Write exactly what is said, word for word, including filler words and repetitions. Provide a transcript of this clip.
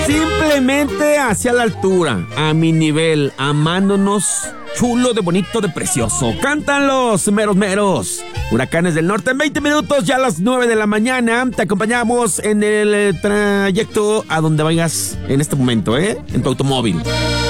Simplemente hacia la altura, a mi nivel, amándonos, chulo, de bonito, de precioso. Cantan los meros meros. Huracanes del Norte en veinte minutos, ya a las nueve de la mañana. Te acompañamos en el trayecto a donde vayas en este momento, ¿eh? En tu automóvil.